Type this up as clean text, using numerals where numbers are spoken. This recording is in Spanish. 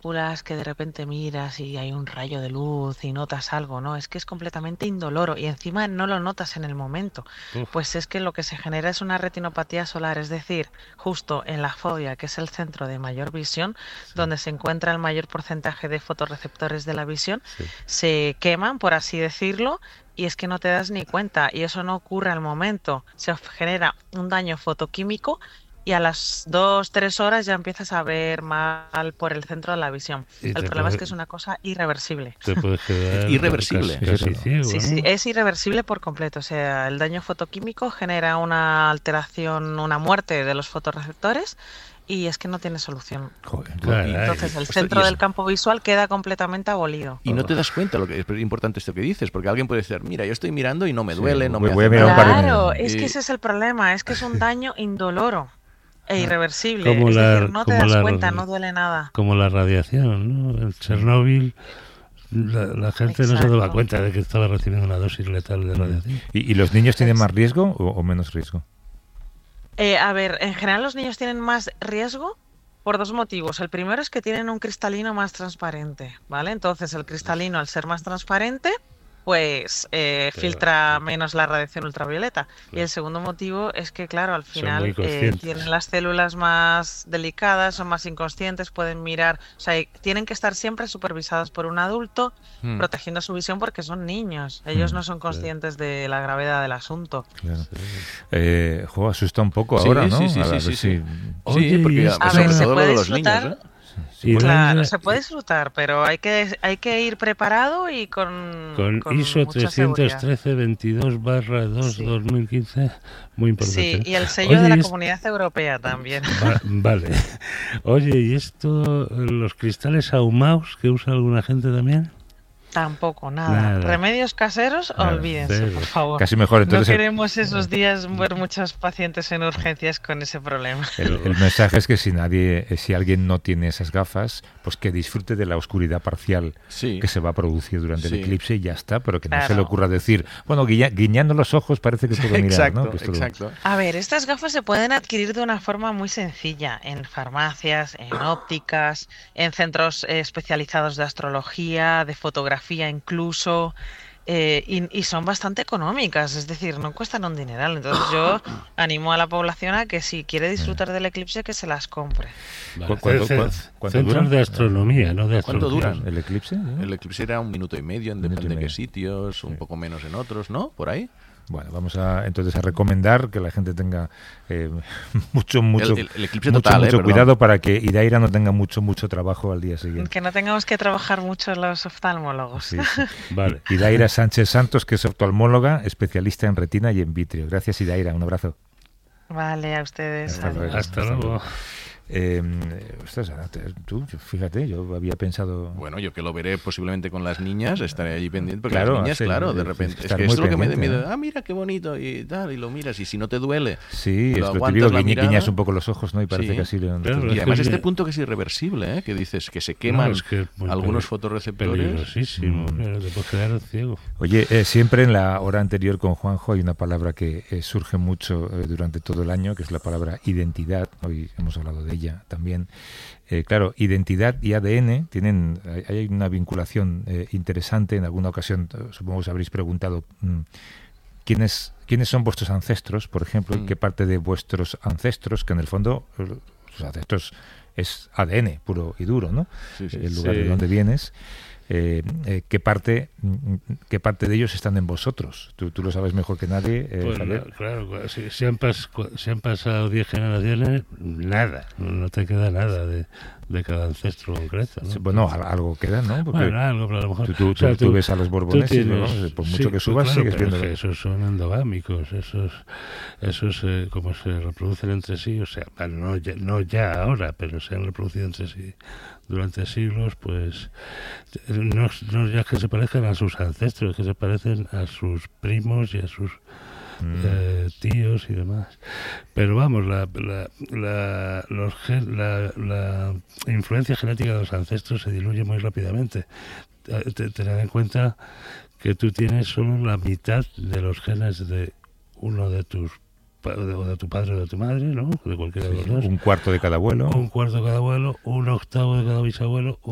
películas que de repente miras y hay un rayo de luz y notas algo, ¿no? Es que es completamente indoloro y encima no lo notas en el momento. Uf, Pues es que lo que se genera es una retinopatía solar, es decir, justo en la fobia, que es el centro de mayor visión, sí, donde se encuentra el mayor porcentaje de fotorreceptores de la visión, sí. se queman, por así decirlo. Y es que no te das ni cuenta, y eso no ocurre al momento. Se genera un daño fotoquímico y a las 2, 3 horas ya empiezas a ver mal por el centro de la visión. Y El te problema es puede, que es una cosa irreversible. te puedes Es quedar irreversible. casi, casi ciego, Sí, sí, ¿no? es irreversible por completo. O sea, el daño fotoquímico genera una alteración, una muerte de los fotorreceptores y es que no tiene solución. Joder, Caray. Entonces el ostras, centro del campo visual queda completamente abolido. y no te das cuenta, lo que es importante esto que dices, porque alguien puede decir, mira, yo estoy mirando y no me Sí, duele, no me voy a hace mirar un par de nada. Claro, minutos. es que ese es el problema, es que es un daño indoloro e irreversible. Como Es decir, la, no te como das la, cuenta, no duele nada. como la radiación, ¿no? En Chernóbil, la gente no se daba Exacto. cuenta de que estaba recibiendo una dosis letal de radiación. ¿Y los niños tienen más riesgo o menos riesgo? A ver, en general los niños tienen más riesgo por dos motivos. El primero es que tienen un cristalino más transparente, ¿vale? Entonces el cristalino, al ser más transparente, pues Pero, filtra menos la radiación ultravioleta. Y claro, el segundo motivo es que, claro, al son muy final tienen conscientes. las células más delicadas, son más inconscientes, pueden mirar, o sea, tienen que estar siempre supervisados por un adulto, Mm. protegiendo su visión porque son niños. Ellos no son Claro, conscientes de la gravedad del asunto. Claro. sí. Asusta un poco Sí, ahora, ¿no? sí, sí, A sí, ver sí, si... sí. Oye, Sí, y porque esto, A ver, sobre se todo lo puede de los niños, disfrutar. ¿eh? si puede- Claro, Irlanda, se puede disfrutar, pero hay que ir preparado y con con ISO mucha seguridad. Sí, 313-22/2015, muy importante, sí, ¿no? y el sello de Oye, la y Comunidad Europea también. vale. Oye, ¿y esto, los cristales ahumados que usa alguna gente también? Tampoco, nada. Nada, Remedios caseros, Nada, olvídense, cero. por favor. Casi mejor. No Entonces queremos esos días ver muchos pacientes en urgencias con ese problema. el mensaje es que si alguien no tiene esas gafas, pues que disfrute de la oscuridad parcial Sí, que se va a producir durante el sí. eclipse y ya está, pero que no se le Claro. ocurra decir, bueno, guiñando los ojos parece que puedo mirar, ¿no? Exacto, Que esto lo- exacto. A ver, estas gafas se pueden adquirir de una forma muy sencilla en farmacias, en ópticas, en centros especializados de astrología, de fotografía incluso, y son bastante económicas, es decir, no cuestan un dineral. Entonces yo animo a la población a que si quiere disfrutar del eclipse que se las compre. Vale. ¿Cuánto Centros duran? de astronomía, no de ¿Cuánto astrología. duran? ¿El eclipse? ¿no? El eclipse era 1 minuto y medio, en Minuto y depende de qué medio. sitios, un Sí. poco menos en otros, ¿no? Por ahí. Bueno, vamos entonces a recomendar que la gente tenga mucho El eclipse total, perdón. cuidado para que Iraira no tenga mucho trabajo al día siguiente. Que no tengamos que trabajar mucho los oftalmólogos. Sí, sí. Vale. Iraira Sánchez Santos, que es oftalmóloga, especialista en retina y en vitrio. Gracias, Iraira. Un abrazo. Vale, a ustedes. Hasta luego. Adiós. Hasta luego. Ostras, tú, fíjate, yo había pensado... Bueno, yo que lo veré posiblemente con las niñas, estaré allí pendiente, porque Claro, las niñas, sí, claro, de tienes que repente, es estar que muy es lo que me pendiente, ¿eh? mira qué bonito y tal, y lo miras, y si no te duele, Sí, lo es lo aguantas típico, la mirada. guiñas un poco los ojos, ¿no? Y parece Sí. que así... Claro, Y además Es que este ya- punto que es irreversible, ¿eh? Que dices que se No, queman es que es muy algunos peli- fotorreceptores. peligrosísimo, claro, te puedes quedar ciego. Oye, siempre en la hora anterior con Juanjo hay una palabra que surge mucho durante todo el año, que es la palabra identidad. Hoy hemos hablado de ella también. Claro, identidad y ADN hay una vinculación interesante. En alguna ocasión, supongo que os habréis preguntado quiénes son vuestros ancestros, por ejemplo, y qué parte de vuestros ancestros, que en el fondo los ancestros es ADN puro y duro, ¿no? Sí, sí. El lugar Sí. de donde vienes. ¿Qué parte de ellos están en vosotros? Tú lo sabes mejor que nadie, Pues Javier. claro, si han pasado 10 generaciones, nada, no te queda nada de cada ancestro concreto, ¿no? Sí, bueno, algo queda, ¿no? Porque Bueno, algo, pero a lo mejor... tú o sea, tú ves a los Borbones y tienes- luego, por mucho sí, que subas, claro, sigues pero viendo... es que esos son endogámicos, esos como se reproducen entre sí, o sea, bueno, no ya ahora, pero se han reproducido entre sí durante siglos, pues no ya que se parezcan a sus ancestros, que se parecen a sus primos y a sus tíos y demás. Pero vamos, la influencia genética de los ancestros se diluye muy rápidamente. Tened en cuenta que tú tienes solo la mitad de los genes de uno de tus o de tu padre o de tu madre, ¿no? De cualquiera de los dos. Un cuarto de cada abuelo. Un cuarto de cada abuelo, un octavo de cada bisabuelo,